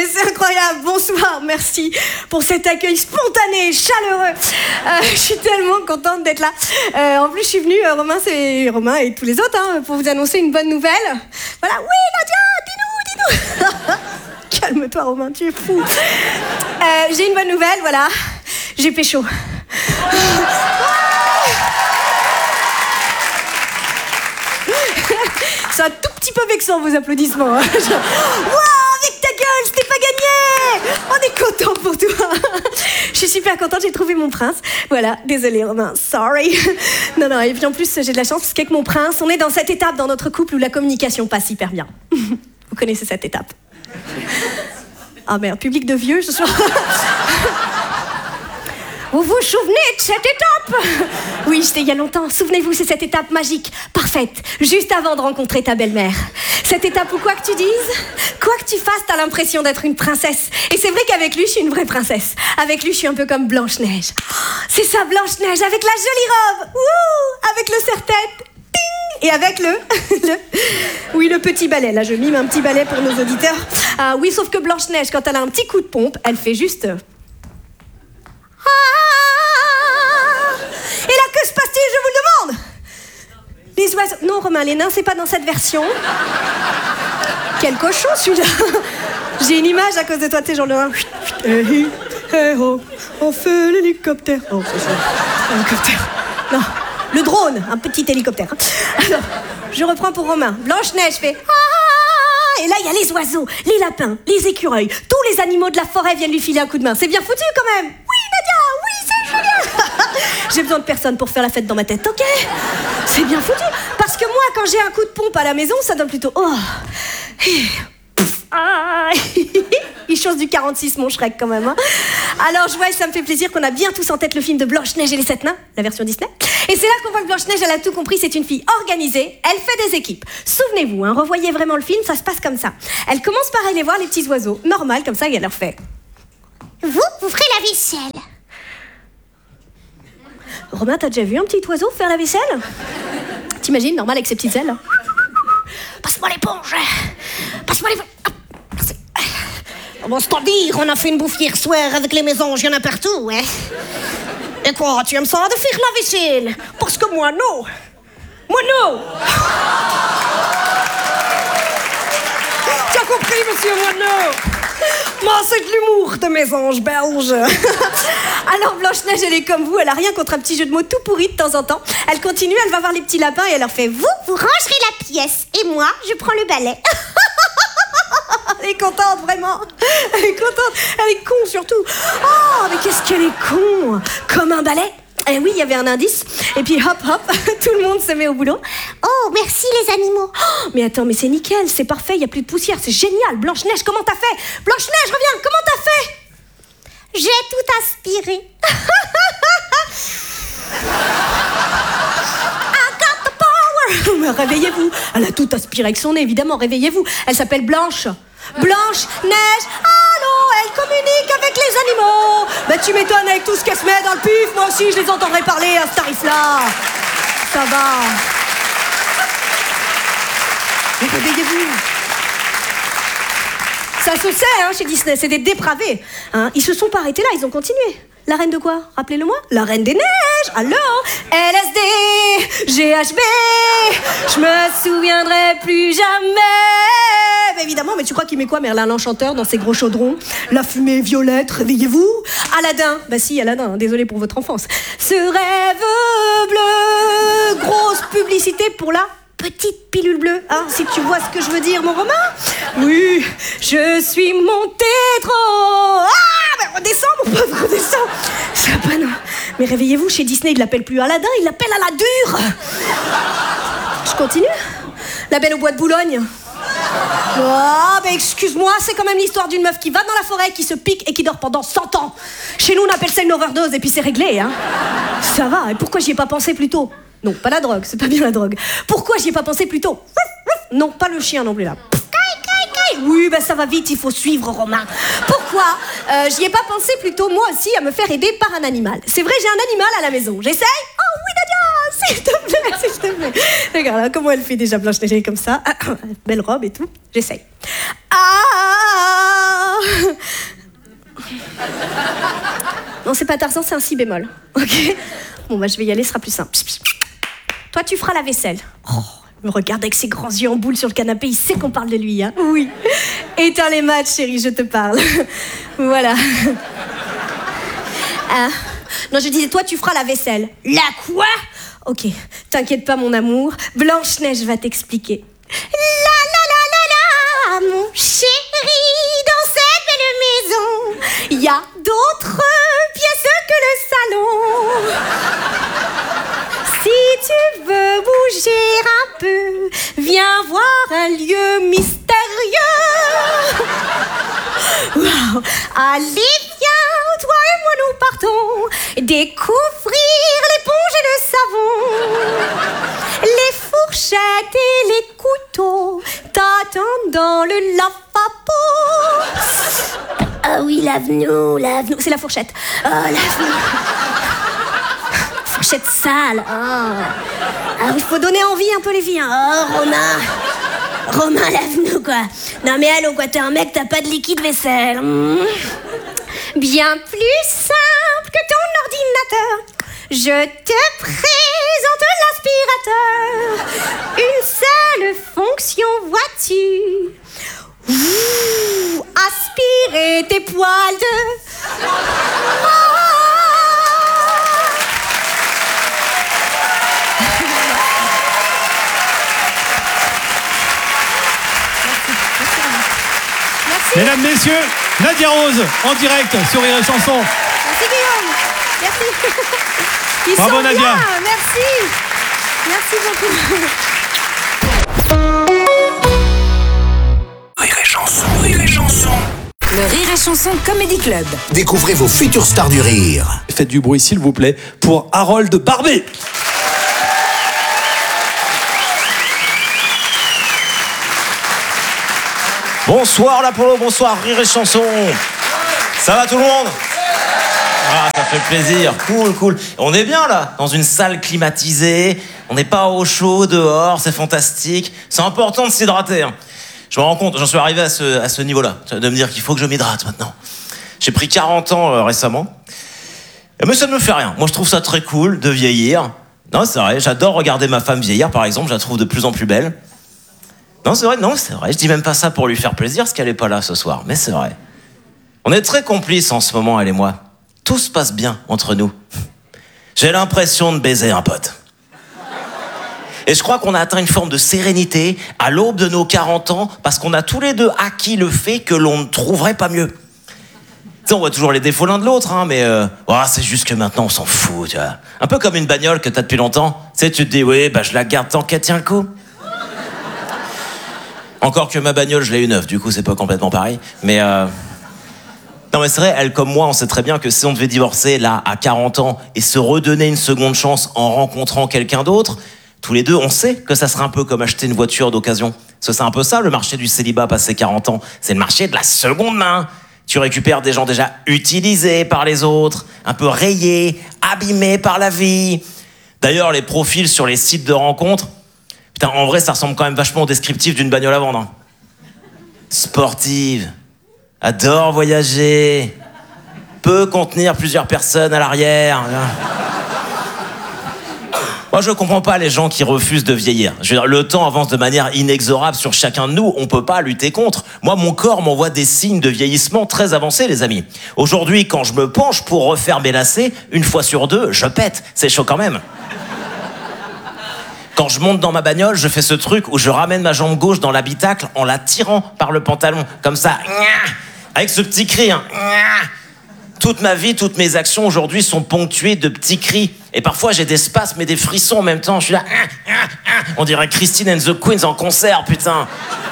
mais c'est incroyable. Bonsoir, merci pour cet accueil spontané, chaleureux. Je suis tellement contente d'être là. En plus, je suis venue, Romain et tous les autres, hein, pour vous annoncer une bonne nouvelle. Voilà, oui, Nadia, dis-nous. Calme-toi, Romain, tu es fou. J'ai une bonne nouvelle, voilà. J'ai pécho. C'est un tout petit peu vexant, vos applaudissements. Hein. Wow, avec ta gueule, c'était pas gagné. On est content pour toi. Je suis super contente, j'ai trouvé mon prince. Voilà, désolée Romain, sorry. Non, et puis en plus, j'ai de la chance parce qu'avec mon prince, on est dans cette étape dans notre couple où la communication passe hyper bien. Vous connaissez cette étape? Ah merde, public de vieux ce soir. Vous vous souvenez de cette étape? Oui, c'était il y a longtemps. Souvenez-vous, c'est cette étape magique, parfaite, juste avant de rencontrer ta belle-mère. Cette étape où quoi que tu dises, quoi que tu fasses, t'as l'impression d'être une princesse. Et c'est vrai qu'avec lui, je suis une vraie princesse. Avec lui, je suis un peu comme Blanche-Neige. C'est ça, Blanche-Neige, avec la jolie robe. Ouh, avec le serre-tête. Et avec le petit balai. Là, je mime un petit balai pour nos auditeurs. Ah oui, sauf que Blanche-Neige, quand elle a un petit coup de pompe, elle fait juste... Et là, que se passe-t-il, je vous le demande? Les oiseaux... Non, Romain, les nains, c'est pas dans cette version. Quel cochon, celui-là. J'ai une image à cause de toi, tu sais, genre le nain. Oh, on fait l'hélicoptère. Oh, c'est ça. L'hélicoptère. Non, le drone, un petit hélicoptère. Alors, je reprends pour Romain. Blanche-Neige fait... Et là, il y a les oiseaux, les lapins, les écureuils. Tous les animaux de la forêt viennent lui filer un coup de main. C'est bien foutu, quand même. Oui, Nadia, oui, c'est génial. J'ai besoin de personne pour faire la fête dans ma tête, ok? C'est bien foutu. Parce que moi, quand j'ai un coup de pompe à la maison, ça donne plutôt... Oh. Il chose du 46, mon Shrek, quand même. Hein. Alors, je vois, ça me fait plaisir qu'on a bien tous en tête le film de Blanche-Neige et les 7 nains, la version Disney. Et c'est là qu'on voit que Blanche-Neige, elle a tout compris, c'est une fille organisée, elle fait des équipes. Souvenez-vous, hein, revoyez vraiment le film, ça se passe comme ça. Elle commence par aller voir les petits oiseaux, normal, comme ça, et elle leur fait... Vous ferez la vaisselle. Romain, t'as déjà vu un petit oiseau faire la vaisselle? T'imagines, normal, avec ses petites ailes. Passe-moi l'éponge. Passe-moi l'éponge. Bon, c'est-à-dire, on a fait une bouffe hier soir avec les mésanges, il y en a partout, hein. Et quoi, tu aimes ça de faire la vaisselle? Parce que moi, non. Moi, non. Tu as compris, monsieur, moi, non. Moi, c'est de l'humour de mésanges belges. Alors, Blanche-Neige, elle est comme vous, elle a rien contre un petit jeu de mots tout pourri de temps en temps. Elle continue, elle va voir les petits lapins et elle leur fait... Vous rangerez la pièce et moi, je prends le balai. Elle est contente, vraiment. Elle est contente. Elle est con, surtout. Oh, mais qu'est-ce qu'elle est con. Comme un balai. Eh oui, il y avait un indice. Et puis, hop, tout le monde se met au boulot. Oh, merci les animaux. Oh, mais attends, mais c'est nickel, c'est parfait, il n'y a plus de poussière, c'est génial. Blanche-Neige, comment t'as fait? Blanche-Neige, reviens, comment t'as fait? J'ai tout aspiré. Mais réveillez-vous. Elle a tout aspiré avec son nez, évidemment, réveillez-vous. Elle s'appelle Blanche. Blanche-Neige. Ah non, elle communique avec les animaux. Bah tu m'étonnes avec tout ce qu'elle se met dans le pif. Moi aussi, je les entendrai parler à ce tarif-là. Ça va. Mais réveillez-vous. Ça se sait, hein, chez Disney, c'est des dépravés. Hein. Ils se sont pas arrêtés là, ils ont continué. La reine de quoi? Rappelez-le-moi. La reine des neiges. Alors, LSD, GHB, je me souviendrai plus jamais. Mais évidemment, mais tu crois qu'il met quoi, Merlin l'Enchanteur, dans ses gros chaudrons? La fumée violette, réveillez-vous. Aladdin, bah si, Aladdin, hein, désolé pour votre enfance. Ce rêve bleu, grosse publicité pour la petite pilule bleue, hein, si tu vois ce que je veux dire, mon Romain. Oui, je suis montée trop. Ah, mais redescends, mon pauvre, redescends. Ça va pas, non. Mais réveillez-vous, chez Disney, il l'appelle plus Aladdin, il l'appelle Aladure. Je continue. La Belle au bois de Boulogne. Oh, mais excuse-moi, c'est quand même l'histoire d'une meuf qui va dans la forêt, qui se pique et qui dort pendant 100 ans. Chez nous, on appelle ça une overdose et puis c'est réglé, hein. Ça va, et pourquoi j'y ai pas pensé plus tôt? Non, pas la drogue, c'est pas bien la drogue. Pourquoi j'y ai pas pensé plus tôt? Non, pas le chien non plus, là. Oui, ben ça va vite, il faut suivre, Romain. Pourquoi j'y ai pas pensé plus tôt, moi aussi, à me faire aider par un animal? C'est vrai, j'ai un animal à la maison. J'essaye? Oh oui, Nadia, s'il te plaît, s'il te plaît. Regarde là, comment elle fait déjà Blanche-Neige comme ça. Belle robe et tout. J'essaye. Ah. Non, c'est pas Tarzan, c'est un si bémol. Ok. Bon, bah je vais y aller, ce sera plus simple. Toi, tu feras la vaisselle. Oh, il me regarde avec ses grands yeux en boule sur le canapé, il sait qu'on parle de lui, hein. Oui. Éteins les matchs, chérie, je te parle. Voilà. Non, je disais, toi, tu feras la vaisselle. La quoi? Ok, t'inquiète pas, mon amour. Blanche-Neige va t'expliquer. La, mon chéri, dans cette belle maison, Il y a d'autres pièces que le salon. Si tu veux bouger un peu, viens voir un lieu mystérieux. Wow. Allez, viens, toi et moi nous partons découvrir l'éponge et le savon. Les fourchettes et les couteaux t'attendent dans le lavabo. ah oui, l'avenue. C'est la fourchette. Oh, l'avenue. Fourchette sale. Oh. Ah, il faut donner envie un peu les filles. Hein. Oh, Romain, l'avenue, quoi. Non, mais allô, quoi, t'es un mec, t'as pas de liquide vaisselle. Bien plus simple que ton ordinateur. Je te présente l'aspirateur. Une seule fonction, vois-tu. Ouh, aspirer tes poils de... Merci. Mesdames, messieurs, Nadia Rose, en direct sur Rire et Chanson. Merci Guillaume. Merci. Ils Bravo, sont Nadia. bien. Merci. Merci beaucoup. Rire et Chanson, Rire et Chanson. Le Rire et Chanson Comedy Club. Découvrez vos futures stars du rire. Faites du bruit, s'il vous plaît, pour Harold Barbet. Bonsoir l'Apollo, bonsoir Rire et Chanson. Ça va tout le monde? Ah, ça fait plaisir, cool. On est bien là, dans une salle climatisée, on n'est pas au chaud dehors, c'est fantastique. C'est important de s'hydrater. Hein. Je me rends compte, j'en suis arrivé à ce niveau-là, de me dire qu'il faut que je m'hydrate maintenant. J'ai pris 40 ans récemment, mais ça ne me fait rien. Moi je trouve ça très cool de vieillir. Non, c'est vrai, j'adore regarder ma femme vieillir par exemple, je la trouve de plus en plus belle. Non, c'est vrai, je dis même pas ça pour lui faire plaisir, parce qu'elle est pas là ce soir, mais c'est vrai. On est très complices en ce moment, elle et moi. Tout se passe bien entre nous. J'ai l'impression de baiser un pote. Et je crois qu'on a atteint une forme de sérénité à l'aube de nos 40 ans, parce qu'on a tous les deux acquis le fait que l'on ne trouverait pas mieux. Tu sais, on voit toujours les défauts l'un de l'autre, hein, mais c'est juste que maintenant on s'en fout, tu vois. Un peu comme une bagnole que t'as depuis longtemps. Tu sais, tu te dis, oui, je la garde tant qu'elle tient le coup. Encore que ma bagnole, je l'ai eu neuve, du coup, c'est pas complètement pareil. Mais non, mais c'est vrai, elle comme moi, on sait très bien que si on devait divorcer, là, à 40 ans, et se redonner une seconde chance en rencontrant quelqu'un d'autre, tous les deux, on sait que ça serait un peu comme acheter une voiture d'occasion. Parce que c'est un peu ça, le marché du célibat passé 40 ans. C'est le marché de la seconde main. Tu récupères des gens déjà utilisés par les autres, un peu rayés, abîmés par la vie. D'ailleurs, les profils sur les sites de rencontres, putain, en vrai, ça ressemble quand même vachement au descriptif d'une bagnole à vendre. Hein. Sportive, adore voyager, peut contenir plusieurs personnes à l'arrière. Moi, je comprends pas les gens qui refusent de vieillir. Je veux dire, le temps avance de manière inexorable sur chacun de nous, on peut pas lutter contre. Moi, mon corps m'envoie des signes de vieillissement très avancés, les amis. Aujourd'hui, quand je me penche pour refaire mes lacets, une fois sur deux, je pète. C'est chaud quand même. Quand je monte dans ma bagnole, je fais ce truc où je ramène ma jambe gauche dans l'habitacle en la tirant par le pantalon, comme ça, avec ce petit cri. Hein. Toute ma vie, toutes mes actions aujourd'hui sont ponctuées de petits cris. Et parfois, j'ai des spasmes et des frissons en même temps. Je suis là, on dirait Christine and the Queens en concert, putain.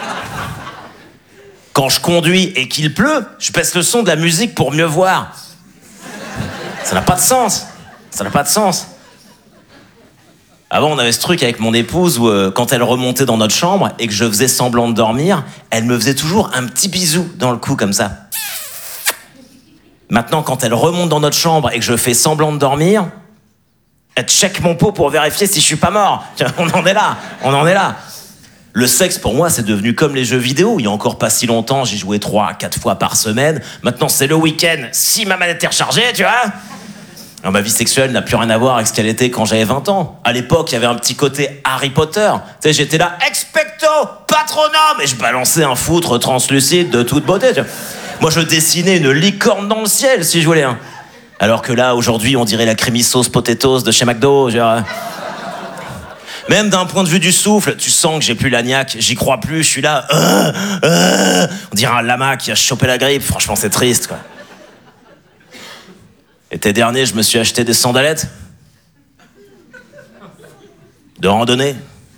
Quand je conduis et qu'il pleut, je baisse le son de la musique pour mieux voir. Ça n'a pas de sens. Ça n'a pas de sens. Avant, on avait ce truc avec mon épouse où quand elle remontait dans notre chambre et que je faisais semblant de dormir, elle me faisait toujours un petit bisou dans le cou comme ça. Maintenant, quand elle remonte dans notre chambre et que je fais semblant de dormir, Check mon pot pour vérifier si je suis pas mort. On en est là. Le sexe, pour moi, c'est devenu comme les jeux vidéo. Il y a encore pas si longtemps, j'y jouais 3-4 fois par semaine. Maintenant, c'est le week-end, si ma manette est rechargée, tu vois. Alors, ma vie sexuelle n'a plus rien à voir avec ce qu'elle était quand j'avais 20 ans. À l'époque, il y avait un petit côté Harry Potter. Tu sais, j'étais là, expecto patronum, et je balançais un foutre translucide de toute beauté, tu vois. Moi, je dessinais une licorne dans le ciel, si je voulais. Hein. Alors que là, aujourd'hui, on dirait la creamy sauce potatoes de chez McDo. Même d'un point de vue du souffle, tu sens que j'ai plus la niaque, j'y crois plus, je suis là. On dirait un lama qui a chopé la grippe. Franchement, c'est triste, quoi. L'été dernier, je me suis acheté des sandalettes. De randonnée.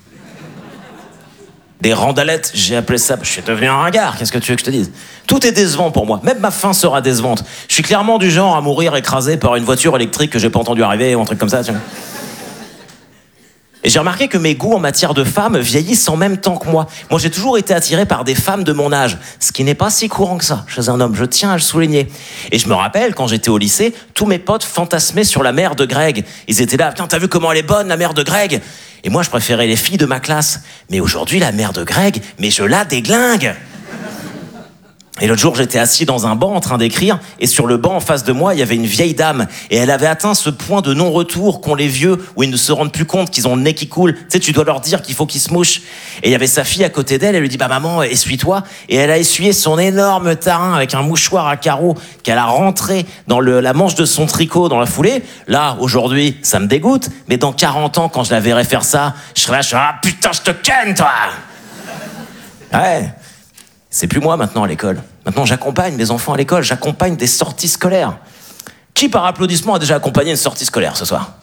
Des randalettes, j'ai appelé ça. Je suis devenu un ringard, qu'est-ce que tu veux que je te dise? Tout est décevant pour moi, même ma fin sera décevante. Je suis clairement du genre à mourir écrasé par une voiture électrique que j'ai pas entendu arriver, ou un truc comme ça, tu vois. Et j'ai remarqué que mes goûts en matière de femmes vieillissent en même temps que moi. Moi, j'ai toujours été attiré par des femmes de mon âge, ce qui n'est pas si courant que ça chez un homme, je tiens à le souligner. Et je me rappelle, quand j'étais au lycée, tous mes potes fantasmaient sur la mère de Greg. Ils étaient là, putain, t'as vu comment elle est bonne, la mère de Greg? Et moi, je préférais les filles de ma classe. Mais aujourd'hui, la mère de Greg, mais je la déglingue. Et l'autre jour, j'étais assis dans un banc en train d'écrire, et sur le banc en face de moi, il y avait une vieille dame, et elle avait atteint ce point de non-retour qu'ont les vieux, où ils ne se rendent plus compte qu'ils ont le nez qui coule. Tu sais, tu dois leur dire qu'il faut qu'ils se mouchent. Et il y avait sa fille à côté d'elle, elle lui dit, bah maman, essuie-toi. Et elle a essuyé son énorme tarin avec un mouchoir à carreaux qu'elle a rentré dans la manche de son tricot dans la foulée. Là, aujourd'hui, ça me dégoûte, mais dans 40 ans, quand je la verrai faire ça, je serai là, ah putain, je te ken, toi! Ouais. C'est plus moi maintenant à l'école. Maintenant, j'accompagne mes enfants à l'école, j'accompagne des sorties scolaires. Qui, par applaudissement, a déjà accompagné une sortie scolaire ce soir?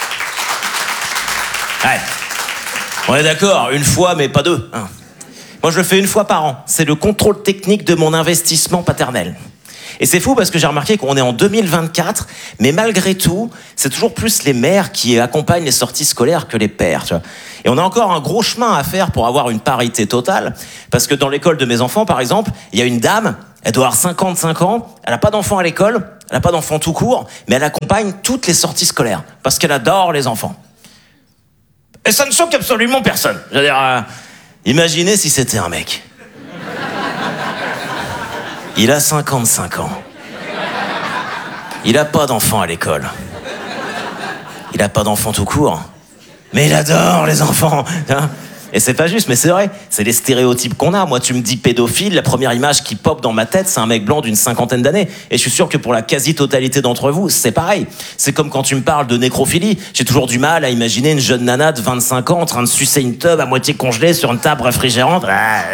Ouais. On est d'accord, une fois, mais pas deux. Hein. Moi, je le fais une fois par an. C'est le contrôle technique de mon investissement paternel. Et c'est fou parce que j'ai remarqué qu'on est en 2024, mais malgré tout, c'est toujours plus les mères qui accompagnent les sorties scolaires que les pères. Tu vois. Et on a encore un gros chemin à faire pour avoir une parité totale, parce que dans l'école de mes enfants, par exemple, il y a une dame, elle doit avoir 55 ans, elle n'a pas d'enfants à l'école, elle n'a pas d'enfants tout court, mais elle accompagne toutes les sorties scolaires, parce qu'elle adore les enfants. Et ça ne choque absolument personne. Je veux dire, imaginez si c'était un mec. Il a 55 ans. Il a pas d'enfants à l'école. Il a pas d'enfants tout court. Mais il adore les enfants. Et c'est pas juste, mais c'est vrai. C'est les stéréotypes qu'on a. Moi, tu me dis pédophile, la première image qui pop dans ma tête, c'est un mec blanc d'une 50aine d'années. Et je suis sûr que pour la quasi-totalité d'entre vous, c'est pareil. C'est comme quand tu me parles de nécrophilie. J'ai toujours du mal à imaginer une jeune nana de 25 ans en train de sucer une tub à moitié congelée sur une table réfrigérante.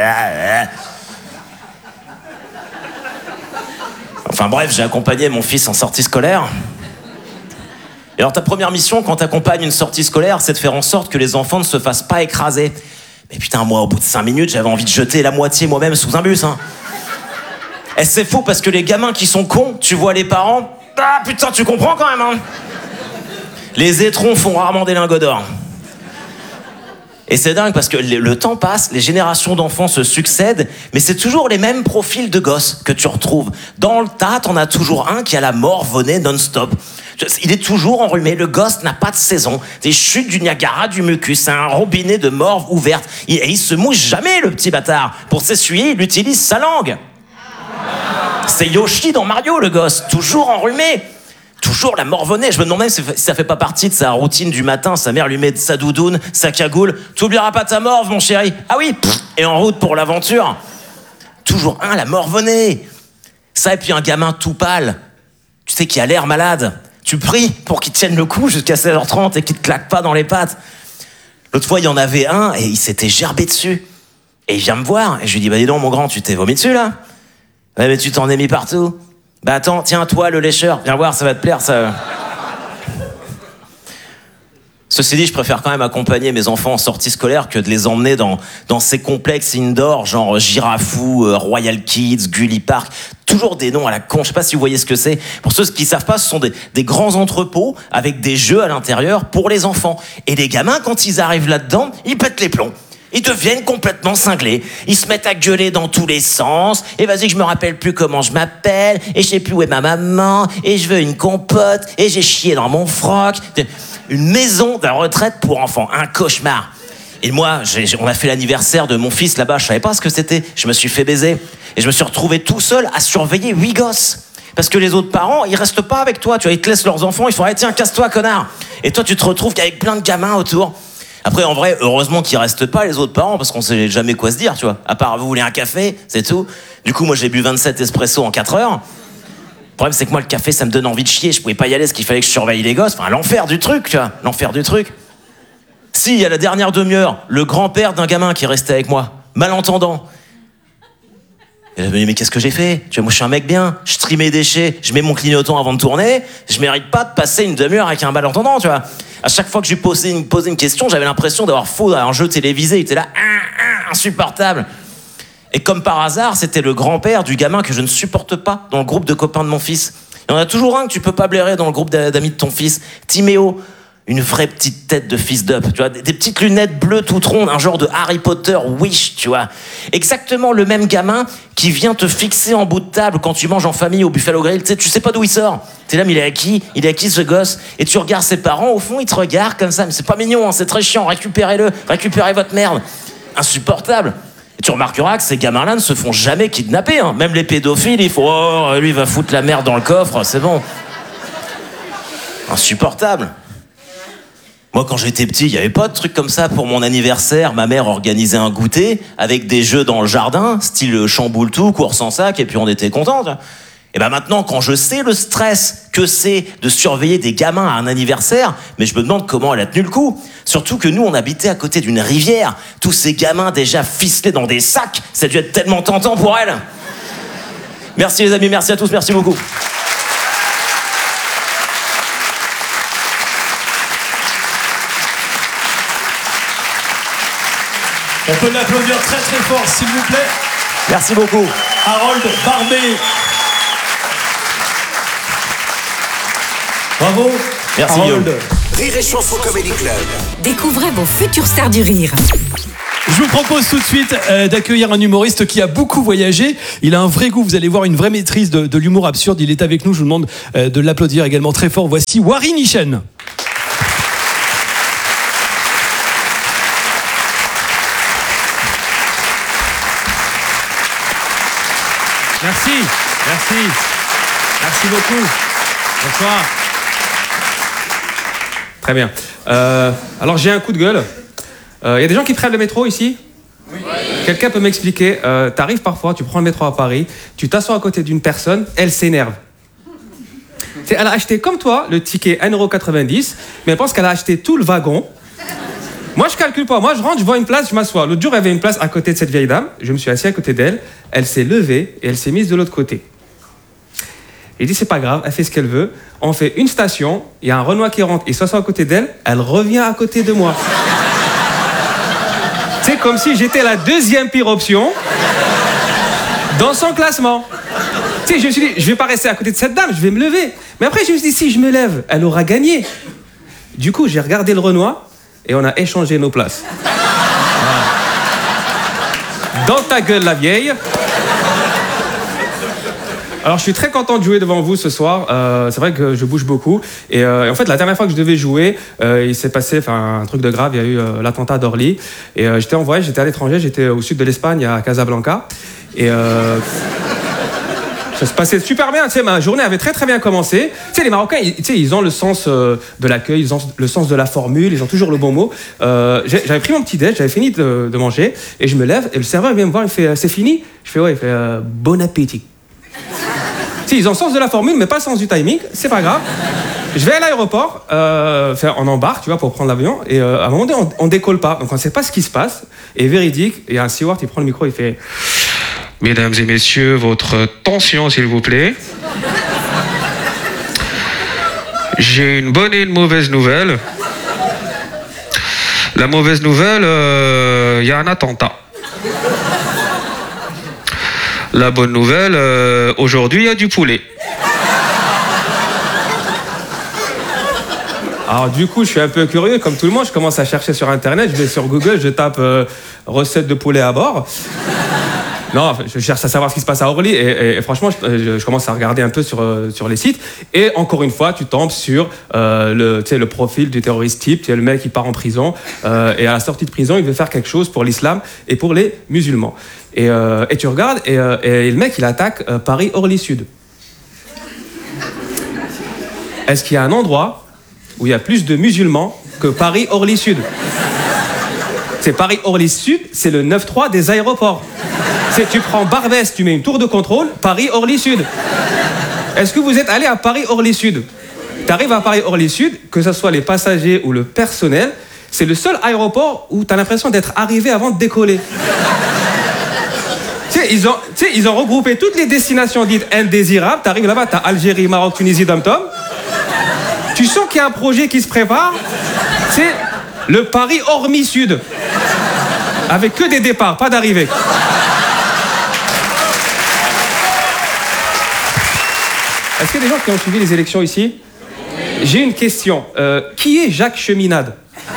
Enfin bref, j'ai accompagné mon fils en sortie scolaire. Et alors ta première mission quand t'accompagnes une sortie scolaire, c'est de faire en sorte que les enfants ne se fassent pas écraser. Mais putain, moi au bout de 5 minutes, j'avais envie de jeter la moitié moi-même sous un bus. Hein. Et c'est fou parce que les gamins qui sont cons, tu vois les parents, ah putain, tu comprends quand même. Hein. Les étrons font rarement des lingots d'or. Et c'est dingue parce que le temps passe, les générations d'enfants se succèdent, mais c'est toujours les mêmes profils de gosses que tu retrouves. Dans le tas, t'en as toujours un qui a la morvonnée non-stop. Il est toujours enrhumé, le gosse n'a pas de saison. Des chutes du Niagara, du mucus, c'est un robinet de morve ouverte. Et il se mouche jamais, le petit bâtard. Pour s'essuyer, il utilise sa langue. C'est Yoshi dans Mario, le gosse, toujours enrhumé. Toujours la morvonnée. Je me demande même si ça fait pas partie de sa routine du matin. Sa mère lui met sa doudoune, sa cagoule. T'oublieras pas ta morve, mon chéri. Ah oui, et en route pour l'aventure. Toujours la morvonnée. Ça, et puis un gamin tout pâle. Tu sais, qui a l'air malade. Tu pries pour qu'il tienne le coup jusqu'à 16h30 et qu'il te claque pas dans les pattes. L'autre fois, il y en avait un et il s'était gerbé dessus. Et il vient me voir. Et je lui dis, bah dis donc, mon grand, tu t'es vomi dessus, là? Ouais, mais tu t'en es mis partout. Bah attends, tiens, toi, le lécheur, viens voir, ça va te plaire, ça... Ceci dit, je préfère quand même accompagner mes enfants en sortie scolaire que de les emmener dans ces complexes indoor, genre Girafou, Royal Kids, Gully Park, toujours des noms à la con, je sais pas si vous voyez ce que c'est. Pour ceux qui savent pas, ce sont des grands entrepôts avec des jeux à l'intérieur pour les enfants. Et les gamins, quand ils arrivent là-dedans, ils pètent les plombs. Ils deviennent complètement cinglés. Ils se mettent à gueuler dans tous les sens. Et vas-y que je me rappelle plus comment je m'appelle. Et je sais plus où est ma maman. Et je veux une compote. Et j'ai chié dans mon froc. Une maison de retraite pour enfants. Un cauchemar. Et moi, on a fait l'anniversaire de mon fils là-bas. Je savais pas ce que c'était. Je me suis fait baiser. Et je me suis retrouvé tout seul à surveiller 8 gosses. Parce que les autres parents, ils restent pas avec toi. Tu vois, ils te laissent leurs enfants. Ils font, hey, tiens, casse-toi, connard. Et toi, tu te retrouves qu'avec plein de gamins autour. Après, en vrai, heureusement qu'ils restent pas, les autres parents, parce qu'on sait jamais quoi se dire, tu vois. À part, vous voulez un café, c'est tout. Du coup, moi, j'ai bu 27 espresso en 4 heures. Le problème, c'est que moi, le café, ça me donne envie de chier. Je pouvais pas y aller, parce qu'il fallait que je surveille les gosses. Enfin, l'enfer du truc, tu vois. L'enfer du truc. Si, il y a la dernière demi-heure, le grand-père d'un gamin qui est resté avec moi, malentendant. Et là, mais qu'est-ce que j'ai fait? Tu vois, moi, je suis un mec bien. Je trie mes déchets, je mets mon clignotant avant de tourner. Je mérite pas de passer une demi-heure avec un malentendant, tu vois. À chaque fois que je lui posais une question, j'avais l'impression d'avoir faux à un jeu télévisé. Il était là, insupportable. Et comme par hasard, c'était le grand-père du gamin que je ne supporte pas dans le groupe de copains de mon fils. Il y en a toujours un que tu peux pas blairer dans le groupe d'amis de ton fils. Timéo. Une vraie petite tête de fils d'up, tu vois, des petites lunettes bleues toutes rondes, un genre de Harry Potter Wish, tu vois. Exactement le même gamin qui vient te fixer en bout de table quand tu manges en famille au Buffalo Grill. Tu sais pas d'où il sort. T'es là, mais il est à qui ce gosse? Et tu regardes ses parents, au fond, ils te regardent comme ça. Mais c'est pas mignon, hein, c'est très chiant, récupérez-le, récupérez votre merde. Insupportable. Et tu remarqueras que ces gamins-là ne se font jamais kidnapper, hein. Même les pédophiles, il faut, oh, lui va foutre la merde dans le coffre, c'est bon. Insupportable. Moi, quand j'étais petit, il n'y avait pas de truc comme ça. Pour mon anniversaire, ma mère organisait un goûter avec des jeux dans le jardin, style chamboule tout, cours sans sac, et puis on était contents. Et ben maintenant, quand je sais le stress que c'est de surveiller des gamins à un anniversaire, mais je me demande comment elle a tenu le coup. Surtout que nous, on habitait à côté d'une rivière. Tous ces gamins déjà ficelés dans des sacs, ça a dû être tellement tentant pour elle. Merci les amis, merci à tous, merci beaucoup. On peut l'applaudir très très fort, s'il vous plaît. Merci beaucoup. Harold Barbet. Bravo. Merci Harold. Rire et Chanson Comedy Club. Découvrez vos futures stars du rire. Je vous propose tout de suite d'accueillir un humoriste qui a beaucoup voyagé. Il a un vrai goût, vous allez voir, une vraie maîtrise de l'humour absurde. Il est avec nous, je vous demande de l'applaudir également très fort. Voici Wari Nishen. Merci, merci, merci beaucoup. Bonsoir. Très bien. Alors j'ai un coup de gueule. Y a des gens qui prennent le métro ici? Oui. Quelqu'un peut m'expliquer? T'arrives parfois, tu prends le métro à Paris, tu t'assois à côté d'une personne, elle s'énerve. Elle a acheté comme toi le ticket 1,90 €, mais elle pense qu'elle a acheté tout le wagon. Moi, je calcule pas. Moi, je rentre, je vois une place, je m'assois. L'autre jour, il y avait une place à côté de cette vieille dame. Je me suis assis à côté d'elle. Elle s'est levée et elle s'est mise de l'autre côté. Il dit, c'est pas grave, elle fait ce qu'elle veut. On fait une station, il y a un Renoir qui rentre, il s'assoit à côté d'elle, elle revient à côté de moi. C'est comme si j'étais la deuxième pire option dans son classement. Tu sais, je me suis dit, je vais pas rester à côté de cette dame, je vais me lever. Mais après, je me suis dit, si je me lève, elle aura gagné. Du coup, j'ai regardé le Renoir et on a échangé nos places. Voilà. Dans ta gueule, la vieille. Alors, je suis très content de jouer devant vous ce soir. C'est vrai que je bouge beaucoup. Et en fait, la dernière fois que je devais jouer, il s'est passé un truc de grave. Il y a eu l'attentat d'Orly. Et j'étais en voyage, j'étais à l'étranger, j'étais au sud de l'Espagne, à Casablanca. Et ça se passait super bien. Tu sais, ma journée avait très très bien commencé. Tu sais, les Marocains, ils ont le sens de l'accueil, ils ont le sens de la formule, ils ont toujours le bon mot. J'avais pris mon petit déj, j'avais fini de manger, et je me lève, et le serveur vient me voir, il fait c'est fini? Je fais ouais, il fait bon appétit. Si, ils ont le sens de la formule, mais pas le sens du timing, c'est pas grave. Je vais à l'aéroport, on embarque, tu vois, pour prendre l'avion, et à un moment donné, on décolle pas, donc on sait pas ce qui se passe. Et véridique, il y a un steward, il prend le micro, il fait « Mesdames et messieurs, votre tension, s'il vous plaît. J'ai une bonne et une mauvaise nouvelle. La mauvaise nouvelle, il y a un attentat. La bonne nouvelle, aujourd'hui, il y a du poulet. » Alors du coup, je suis un peu curieux, comme tout le monde, je commence à chercher sur Internet, je vais sur Google, je tape recette de poulet à bord. Non, je cherche à savoir ce qui se passe à Orly et franchement, je commence à regarder un peu sur les sites. Et encore une fois, tu tombes sur le profil du terroriste type. Tu sais, le mec qui part en prison et à la sortie de prison, il veut faire quelque chose pour l'islam et pour les musulmans. Et tu regardes et le mec, il attaque Paris-Orly-Sud. Est-ce qu'il y a un endroit où il y a plus de musulmans que Paris-Orly-Sud? C'est Paris-Orly-Sud, c'est le 9-3 des aéroports. Tu prends Barbès, tu mets une tour de contrôle, Paris-Orly-Sud. Est-ce que vous êtes allé à Paris-Orly-Sud? Tu arrives à Paris-Orly-Sud, que ce soit les passagers ou le personnel, c'est le seul aéroport où tu as l'impression d'être arrivé avant de décoller. Ils ont regroupé toutes les destinations dites indésirables. Tu arrives là-bas, tu as Algérie, Maroc, Tunisie, Dom-Tom. Tu sens qu'il y a un projet qui se prépare. C'est le Paris-Ormy-Sud. Avec que des départs, pas d'arrivées. Est-ce qu'il y a des gens qui ont suivi les élections ici? J'ai une question. Qui est Jacques Cheminade?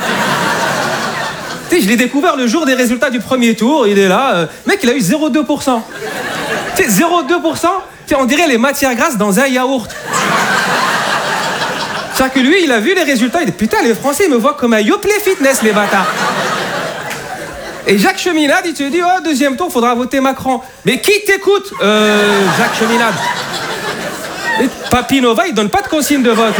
Tu sais, je l'ai découvert le jour des résultats du premier tour. Il est là. Mec, il a eu 0,2%. Tu sais, 0,2%, on dirait les matières grasses dans un yaourt. C'est-à-dire que lui, il a vu les résultats. Il dit, putain, les Français, ils me voient comme un Yoplait Fitness, les bâtards. Et Jacques Cheminade, il te dit, oh, deuxième tour, faudra voter Macron. Mais qui t'écoute, Jacques Cheminade? Et Papy Nova, il donne pas de consigne de vote.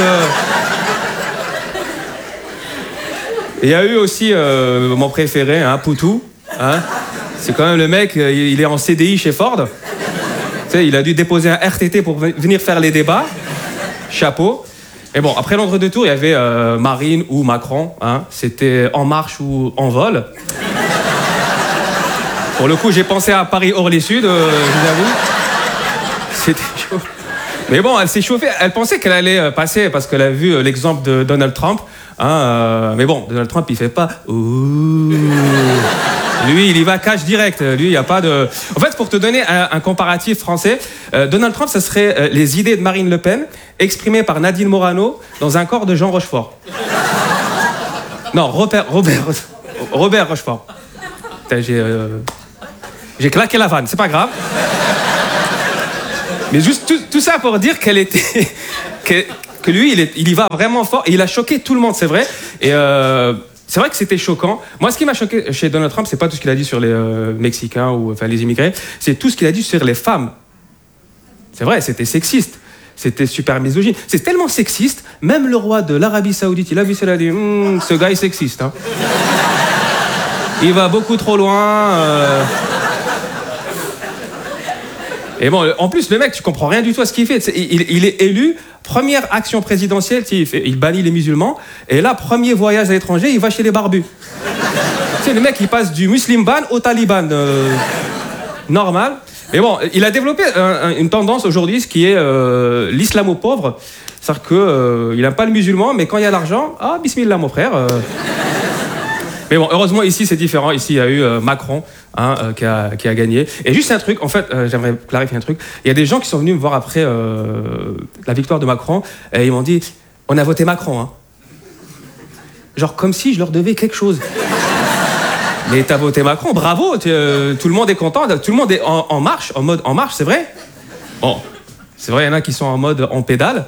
Il y a eu aussi mon préféré, hein, Poutou. Hein. C'est quand même le mec, il est en CDI chez Ford. Tu sais, il a dû déposer un RTT pour venir faire les débats. Chapeau. Et bon, après l'entre-deux tours, il y avait Marine ou Macron. Hein. C'était En Marche ou En Vol. Pour le coup, j'ai pensé à Paris-Orly-Sud, je vous avoue. C'était chaud. Mais bon, elle s'est chauffée. Elle pensait qu'elle allait passer parce qu'elle a vu l'exemple de Donald Trump. Hein, mais bon, Donald Trump, il fait pas « Ouh ». Lui, il y va cash direct. Lui, il n'y a pas de... En fait, pour te donner un comparatif français, Donald Trump, ça serait les idées de Marine Le Pen exprimées par Nadine Morano dans un corps de Jean Rochefort. Non, Robert Rochefort. Putain, j'ai claqué la vanne, c'est pas grave. Mais juste tout ça pour dire qu'elle était... que lui, il y va vraiment fort et il a choqué tout le monde, c'est vrai. Et c'est vrai que c'était choquant. Moi, ce qui m'a choqué chez Donald Trump, c'est pas tout ce qu'il a dit sur les Mexicains ou enfin les immigrés, c'est tout ce qu'il a dit sur les femmes. C'est vrai, c'était sexiste. C'était super misogyne. C'est tellement sexiste, même le roi de l'Arabie Saoudite, il a vu cela, il a dit ce gars est sexiste. Hein. Il va beaucoup trop loin. Et bon, en plus, le mec, tu comprends rien du tout à ce qu'il fait. Il est élu, première action présidentielle, il bannit les musulmans, et là, premier voyage à l'étranger, il va chez les barbus. Tu sais, le mec, il passe du musulman ban au taliban. Normal. Mais bon, il a développé une tendance aujourd'hui, ce qui est l'islamo-pauvre. C'est-à-dire qu'il n'aime pas le musulman, mais quand il y a l'argent, ah, bismillah, mon frère. Mais bon, heureusement, ici, c'est différent. Ici, il y a eu Macron qui a gagné. Et juste un truc, en fait, j'aimerais clarifier un truc. Il y a des gens qui sont venus me voir après la victoire de Macron, et ils m'ont dit, on a voté Macron. Hein. Genre comme si je leur devais quelque chose. Mais t'as voté Macron, bravo, tout le monde est content, tout le monde est en marche, en mode en marche, c'est vrai? Bon, c'est vrai, il y en a qui sont en mode en pédale.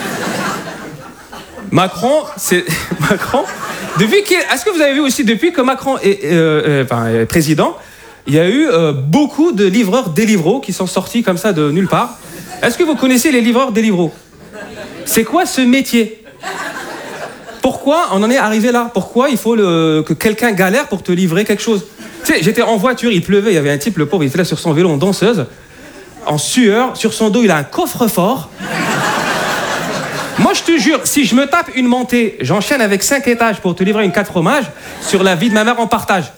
Macron, c'est... Macron... Est-ce que vous avez vu aussi, depuis que Macron est président, il y a eu beaucoup de livreurs Deliveroo qui sont sortis comme ça de nulle part. Est-ce que vous connaissez les livreurs Deliveroo? C'est quoi ce métier? Pourquoi on en est arrivé là? Pourquoi il faut que quelqu'un galère pour te livrer quelque chose? Tu sais, j'étais en voiture, il pleuvait, il y avait un type, le pauvre, il était là sur son vélo en danseuse, en sueur, sur son dos, il a un coffre-fort. Moi, je te jure, si je me tape une montée, j'enchaîne avec 5 étages pour te livrer une 4 fromages, sur la vie de ma mère, on partage.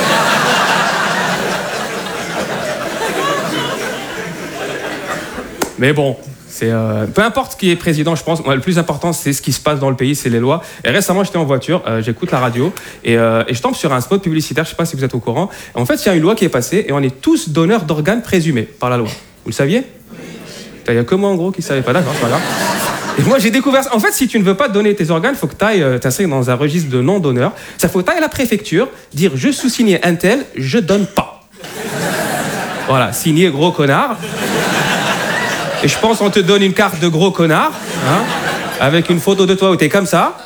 Mais bon, c'est peu importe qui est président, je pense, moi, le plus important, c'est ce qui se passe dans le pays, c'est les lois. Et récemment, j'étais en voiture, j'écoute la radio, et je tombe sur un spot publicitaire, je ne sais pas si vous êtes au courant. En fait, il y a une loi qui est passée, et on est tous donneurs d'organes présumés par la loi. Vous le saviez? Il n'y a que moi, en gros, qui ne savait pas, d'accord, c'est pas grave. Et moi, j'ai découvert ça. En fait, si tu ne veux pas donner tes organes, il faut que tu ailles t'inscrire dans un registre de non-donneurs. Ça faut que tu ailles à la préfecture, dire je sous-signé un tel, je donne pas. Voilà, signé gros connard. Et je pense qu'on te donne une carte de gros connard, hein, avec une photo de toi où t'es comme ça.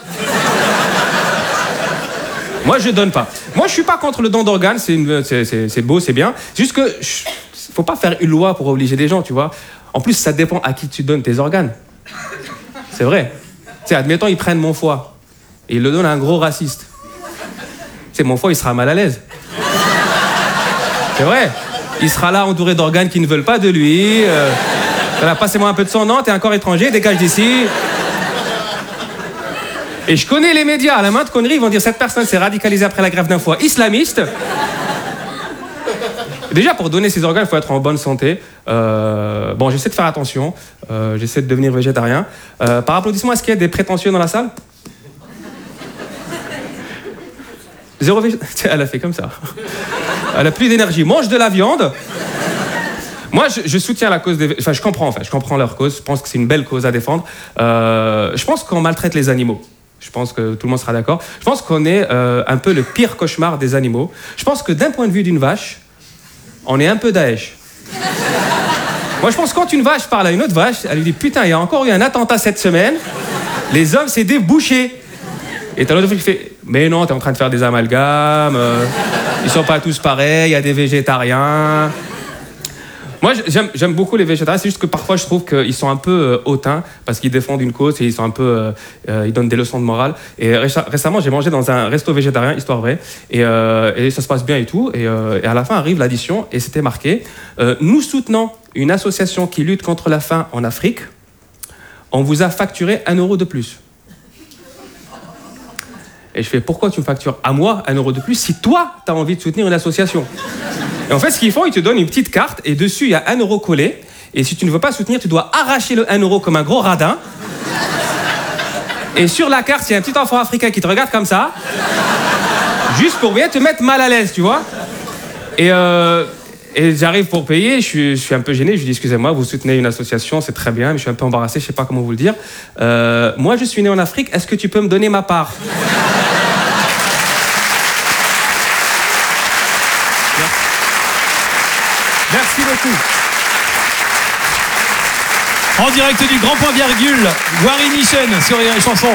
Moi, je donne pas. Moi, je suis pas contre le don d'organes, c'est beau, c'est bien. C'est juste que faut pas faire une loi pour obliger des gens, tu vois. En plus, ça dépend à qui tu donnes tes organes. C'est vrai. Tu sais, admettons, ils prennent mon foie et ils le donnent à un gros raciste. Tu sais, mon foie, il sera mal à l'aise. C'est vrai. Il sera là entouré d'organes qui ne veulent pas de lui. Voilà, passez-moi un peu de sang, non, t'es un corps étranger, dégage d'ici. Et je connais les médias, à la main de conneries, ils vont dire cette personne s'est radicalisée après la grève d'un foie islamiste. Déjà, pour donner ses organes, il faut être en bonne santé. Bon, j'essaie de faire attention. J'essaie de devenir végétarien. Par applaudissement, est-ce qu'il y a des prétentieux dans la salle? Zéro végétarien. Elle a fait comme ça. Elle a plus d'énergie. Mange de la viande. Moi, je soutiens la cause des... Enfin, je comprends leur cause. Je pense que c'est une belle cause à défendre. Je pense qu'on maltraite les animaux. Je pense que tout le monde sera d'accord. Je pense qu'on est un peu le pire cauchemar des animaux. Je pense que d'un point de vue d'une vache, on est un peu Daesh. Moi, je pense que quand une vache parle à une autre vache, elle lui dit « Putain, il y a encore eu un attentat cette semaine. Les hommes, c'est des bouchers. » Et t'as l'autre vache qui fait « Mais non, t'es en train de faire des amalgames. Ils sont pas tous pareils. Il y a des végétariens. » Moi, j'aime beaucoup les végétariens, c'est juste que parfois je trouve qu'ils sont un peu hautains parce qu'ils défendent une cause et ils sont un peu, ils donnent des leçons de morale. Et récemment, j'ai mangé dans un resto végétarien, histoire vraie, et ça se passe bien et tout. Et à la fin arrive l'addition et c'était marqué nous soutenons une association qui lutte contre la faim en Afrique. On vous a facturé 1 euro de plus. Et je fais pourquoi tu me factures à moi 1 euro de plus si toi t'as envie de soutenir une association? Et en fait, ce qu'ils font, ils te donnent une petite carte et dessus, il y a 1 euro collé. Et si tu ne veux pas soutenir, tu dois arracher le 1 euro comme un gros radin. Et sur la carte, il y a un petit enfant africain qui te regarde comme ça, juste pour bien te mettre mal à l'aise, tu vois. Et j'arrive pour payer, je suis un peu gêné. Je lui dis, excusez-moi, vous soutenez une association, c'est très bien, mais je suis un peu embarrassé, je ne sais pas comment vous le dire. Moi, je suis né en Afrique, est-ce que tu peux me donner ma part? Merci beaucoup. En direct du Grand Point Virgule, Warren Mission sur Rire et Chanson.